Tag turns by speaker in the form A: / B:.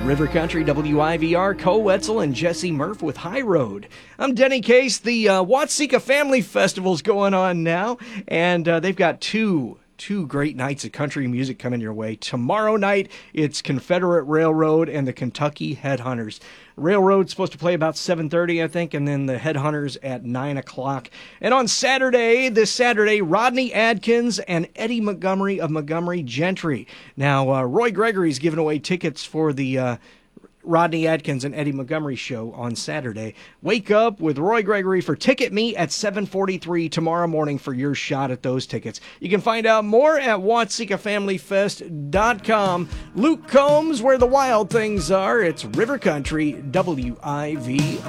A: River Country WIVR, Co Wetzel and Jesse Murph with High Road. I'm Denny Case. The Watseka Family Festival's going on now, and they've got two great nights of country music coming your way. Tomorrow night, it's Confederate Railroad and the Kentucky Headhunters. Railroad's supposed to play about 7:30, I think, and then the Headhunters at 9 o'clock. And on this Saturday, Rodney Adkins and Eddie Montgomery of Montgomery Gentry. Now, Roy Gregory's giving away tickets for the Rodney Adkins and Eddie Montgomery show on Saturday. Wake up with Roy Gregory for Ticket Me at 7:43 tomorrow morning for your shot at those tickets. You can find out more at WatsecaFamilyFest.com. Luke Combs, where the wild things are. It's River Country WIVR.